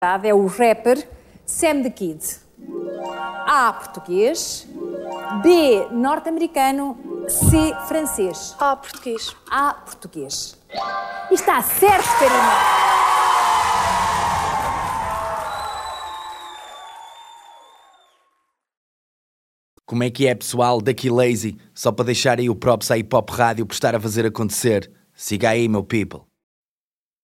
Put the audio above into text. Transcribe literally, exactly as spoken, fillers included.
É o rapper Sam the Kid. A, português. B, norte-americano. C, francês. A, português. A, português. E está certo, Karina. Como é que é, pessoal? Daqui Lazy. Só para deixar aí o props à Hip Hop Rádio por estar a fazer acontecer. Siga aí, meu people.